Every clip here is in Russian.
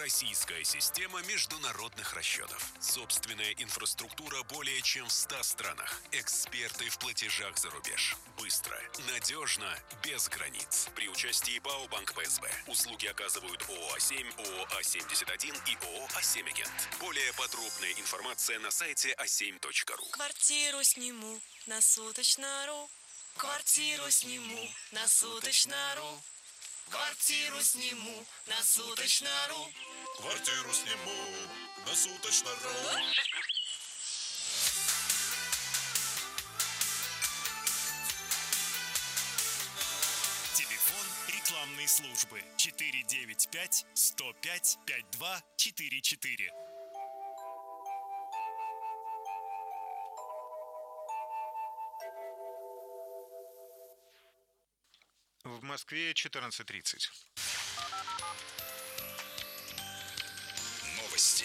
Российская система международных расчетов. Собственная инфраструктура более чем в 100 странах. Эксперты в платежах за рубеж. Быстро, надежно, без границ. При участии ПАО «Банк ПСБ». Услуги оказывают ООО «А7», ООО «А71» и ООО «А7-Агент». Более подробная информация на сайте a7.ru. Квартиру сниму на суточно.ру. Квартиру сниму на суточно.ру. Квартиру сниму на суточно.ру. Квартиру сниму на суточно.ру. Телефон рекламной службы 495 105 5244. В Москве 14:30. Новости.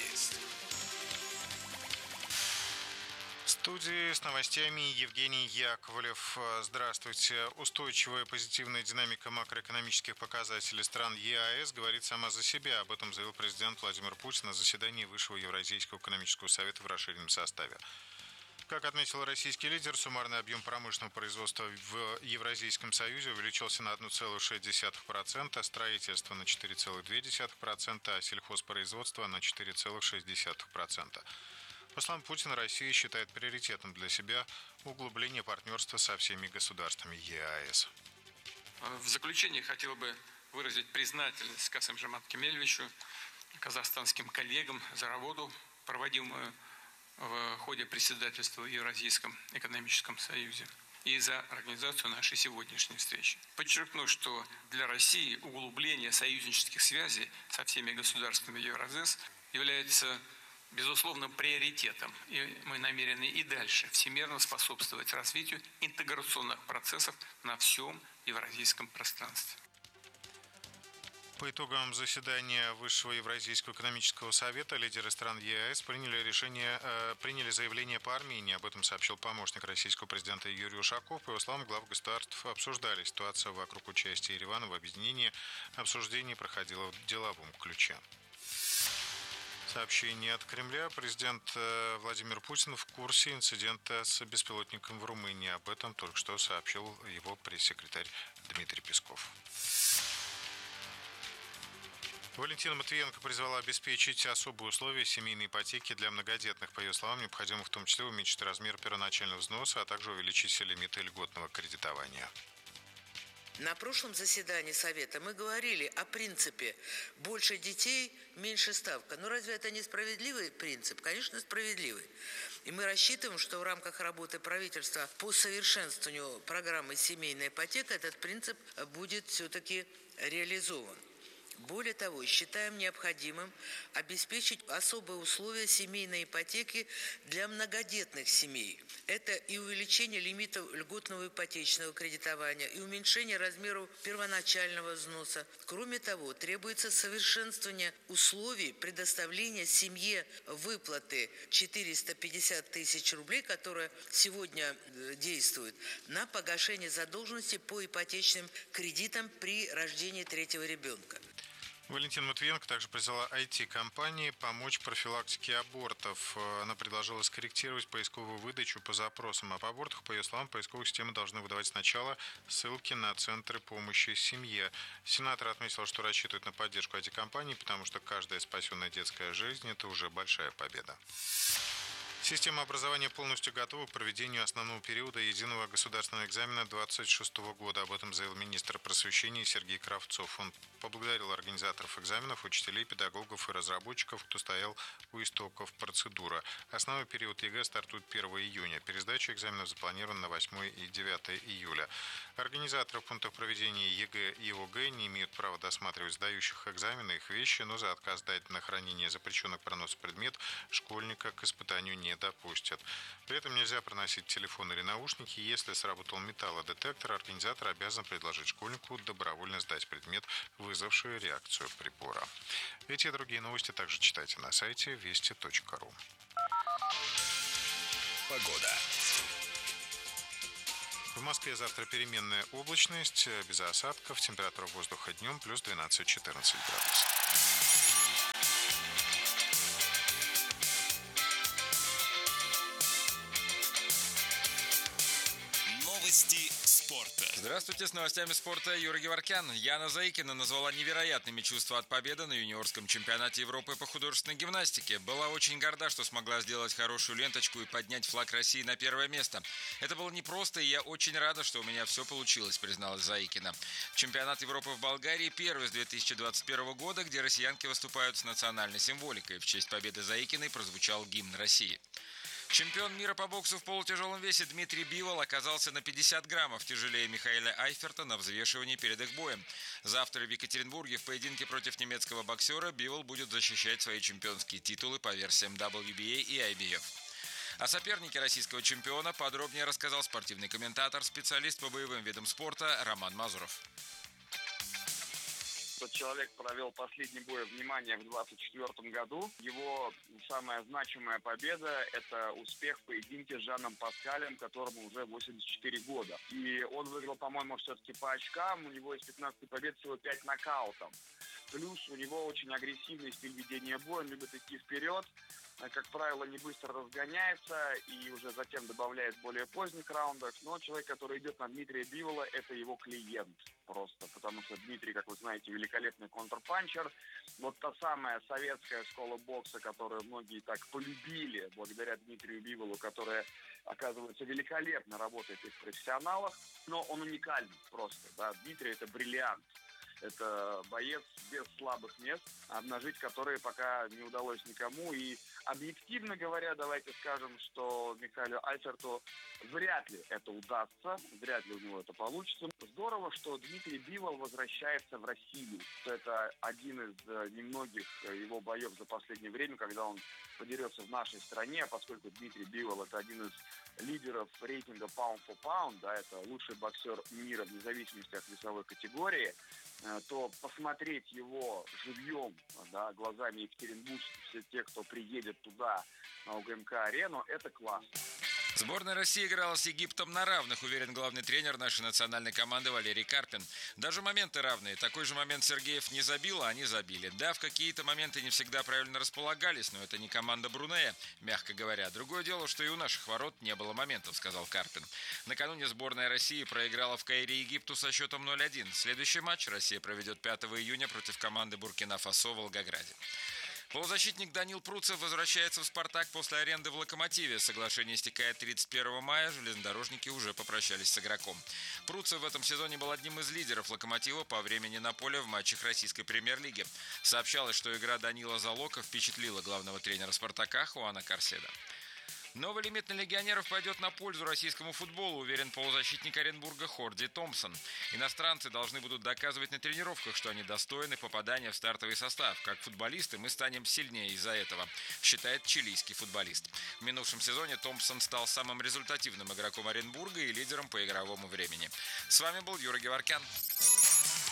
В студии с новостями Евгений Яковлев. Здравствуйте. Устойчивая позитивная динамика макроэкономических показателей стран ЕАЭС говорит сама за себя. Об этом заявил президент Владимир Путин на заседании Высшего Евразийского экономического совета в расширенном составе. Как отметил российский лидер, суммарный объем промышленного производства в Евразийском Союзе увеличился на 1,6%, строительство на 4,2%, а сельхозпроизводство на 4,6%. По словам Путина, Россия считает приоритетом для себя углубление партнерства со всеми государствами ЕАЭС. В заключение хотел бы выразить признательность Касым-Жомарт Кемелевичу, казахстанским коллегам за работу, проводимую в ходе председательства в Евразийском экономическом союзе и за организацию нашей сегодняшней встречи. Подчеркну, что для России углубление союзнических связей со всеми государствами Евразес является безусловным приоритетом, и мы намерены и дальше всемирно способствовать развитию интеграционных процессов на всем евразийском пространстве. По итогам заседания Высшего Евразийского экономического совета лидеры стран ЕАЭС приняли заявление по Армении. Об этом сообщил помощник российского президента Юрий Ушаков. По его словам, главы государств обсуждали ситуацию вокруг участия Еревана в объединении. Обсуждение проходило в деловом ключе. Сообщение от Кремля. Президент Владимир Путин в курсе инцидента с беспилотником в Румынии. Об этом только что сообщил его пресс-секретарь Дмитрий Песков. Валентина Матвиенко призвала обеспечить особые условия семейной ипотеки для многодетных. По ее словам, необходимо в том числе уменьшить размер первоначального взноса, а также увеличить лимиты льготного кредитования. На прошлом заседании Совета мы говорили о принципе «больше детей, меньше ставка». Но разве это не справедливый принцип? Конечно, справедливый. И мы рассчитываем, что в рамках работы правительства по совершенствованию программы «Семейная ипотека» этот принцип будет все-таки реализован. Более того, считаем необходимым обеспечить особые условия семейной ипотеки для многодетных семей. Это и увеличение лимитов льготного ипотечного кредитования, и уменьшение размеров первоначального взноса. Кроме того, требуется совершенствование условий предоставления семье выплаты 450 тысяч рублей, которая сегодня действует, на погашение задолженности по ипотечным кредитам при рождении третьего ребенка. Валентина Матвиенко также призвала IT-компании помочь профилактике абортов. Она предложила скорректировать поисковую выдачу по запросам об абортах. По ее словам, поисковые системы должны выдавать сначала ссылки на центры помощи семье. Сенатор отметил, что рассчитывает на поддержку IT-компаний, потому что каждая спасенная детская жизнь – это уже большая победа. Система образования полностью готова к проведению основного периода единого государственного экзамена 2026 года. Об этом заявил министр просвещения Сергей Кравцов. Он поблагодарил организаторов экзаменов, учителей, педагогов и разработчиков, кто стоял у истоков процедуры. Основной период ЕГЭ стартует 1 июня. Пересдача экзаменов запланирована на 8 и 9 июля. Организаторы в пунктах проведения ЕГЭ и ОГЭ не имеют права досматривать сдающих экзамены их вещи, но за отказ дать на хранение запрещенных пронос предмет школьника к испытанию не допустят. При этом нельзя проносить телефон или наушники. Если сработал металлодетектор, организатор обязан предложить школьнику добровольно сдать предмет, вызвавший реакцию прибора. Эти и другие новости также читайте на сайте вести.ру. Погода. В Москве завтра переменная облачность, без осадков, температура воздуха днем плюс 12-14 градусов. Здравствуйте, с новостями спорта Юрий Геворкян. Яна Заикина назвала невероятными чувства от победы на юниорском чемпионате Европы по художественной гимнастике. Была очень горда, что смогла сделать хорошую ленточку и поднять флаг России на первое место. Это было непросто, и я очень рада, что у меня все получилось, призналась Заикина. Чемпионат Европы в Болгарии первый с 2021 года, где россиянки выступают с национальной символикой. В честь победы Заикиной прозвучал гимн России. Чемпион мира по боксу в полутяжелом весе Дмитрий Бивол оказался на 50 граммов тяжелее Михаэля Айферта на взвешивании перед их боем. Завтра в Екатеринбурге в поединке против немецкого боксера Бивол будет защищать свои чемпионские титулы по версиям WBA и IBF. О сопернике российского чемпиона подробнее рассказал спортивный комментатор, специалист по боевым видам спорта Роман Мазуров. Этот человек провел последний бой внимания в 2024 году. Его самая значимая победа – это успех в поединке с Жаном Паскалем, которому уже 84 года. И он выиграл, по-моему, все-таки по очкам. У него из 15 побед всего 5 нокаутов. Плюс у него очень агрессивный стиль ведения боя, он любит идти вперед. Как правило, не быстро разгоняется и уже затем добавляет в более поздних раундах. Но человек, который идет на Дмитрия Бивола, это его клиент просто. Потому что Дмитрий, как вы знаете, великолепный контрпанчер. Вот та самая советская школа бокса, которую многие так полюбили благодаря Дмитрию Биволу, которая, оказывается, великолепно работает и в профессионалах. Но он уникальный просто. Да? Дмитрий – это бриллиант. Это боец без слабых мест, обнажить которые пока не удалось никому. И объективно говоря, давайте скажем, что Михаэлю Айферту вряд ли это удастся, вряд ли у него это получится. Здорово, что Дмитрий Бивол возвращается в Россию. Это один из немногих его боев за последнее время, когда он подерется в нашей стране, а поскольку Дмитрий Бивол – это один из лидеров рейтинга Pound for Pound, да, это лучший боксер мира вне зависимости от весовой категории, то посмотреть его живьем, да, глазами екатеринбуржцев, все те, кто приедет туда, на УГМК-арену, это классно. Сборная России играла с Египтом на равных, уверен главный тренер нашей национальной команды Валерий Карпин. Даже моменты равные. Такой же момент Сергеев не забил, а они забили. Да, в какие-то моменты не всегда правильно располагались, но это не команда Брунея, мягко говоря. Другое дело, что и у наших ворот не было моментов, сказал Карпин. Накануне сборная России проиграла в Каире Египту со счетом 0-1. Следующий матч Россия проведет 5 июня против команды Буркина-Фасо в Волгограде. Полузащитник Данил Пруцев возвращается в «Спартак» после аренды в «Локомотиве». Соглашение истекает 31 мая, железнодорожники уже попрощались с игроком. Пруцев в этом сезоне был одним из лидеров «Локомотива» по времени на поле в матчах российской премьер-лиги. Сообщалось, что игра Данила Залока впечатлила главного тренера «Спартака» Хуана Карседа. Новый лимит на легионеров пойдет на пользу российскому футболу, уверен полузащитник Оренбурга Хорди Томпсон. Иностранцы должны будут доказывать на тренировках, что они достойны попадания в стартовый состав. Как футболисты мы станем сильнее из-за этого, считает чилийский футболист. В минувшем сезоне Томпсон стал самым результативным игроком Оренбурга и лидером по игровому времени. С вами был Юрий Геворкян.